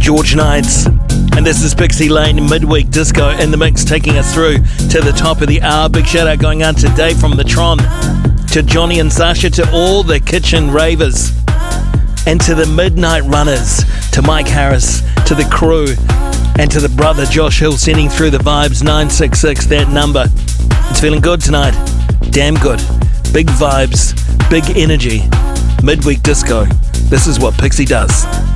George Knights. And this is Pixie Lane Midweek Disco in the mix, taking us through to the top of the hour. Big shout out going out to Dave from the Tron, to Johnny and Sasha, to all the kitchen ravers, and to the midnight runners, to Mike Harris, to the crew, and to the brother Josh Hill sending through the vibes. 966, that number. It's feeling good tonight. Damn good. Big vibes, big energy. Midweek Disco. This is what Pixie does.